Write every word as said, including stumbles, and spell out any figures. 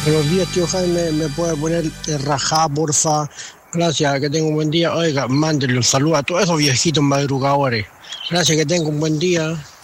Buenos días, tío Jaime. ¿Me puede poner el rajá, porfa? Gracias, que tenga un buen día. Oiga, mándenle un saludo a todos esos viejitos madrugadores. Gracias, que tenga un buen día.